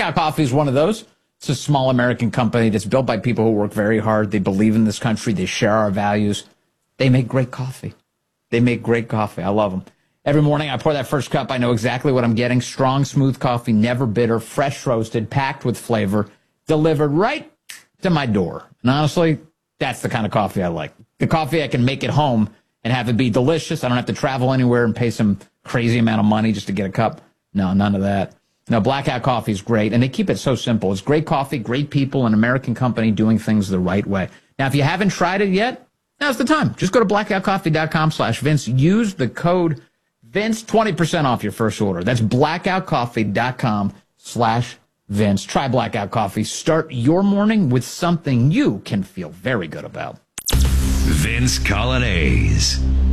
Blackout Coffee is one of those. It's a small American company that's built by people who work very hard. They believe in this country. They share our values. They make great coffee. They make great coffee. I love them. Every morning I pour that first cup. I know exactly what I'm getting. Strong, smooth coffee, never bitter, fresh roasted, packed with flavor, delivered right to my door. And honestly, that's the kind of coffee I like. The coffee I can make at home and have it be delicious. I don't have to travel anywhere and pay some crazy amount of money just to get a cup. No, none of that. No, Blackout Coffee is great, and they keep it so simple. It's great coffee, great people, an American company doing things the right way. Now, if you haven't tried it yet, now's the time. Just go to blackoutcoffee.com/Vince. Use the code Vince, 20% off your first order. That's blackoutcoffee.com/Vince. Try Blackout Coffee. Start your morning with something you can feel very good about. Vince Coglianese.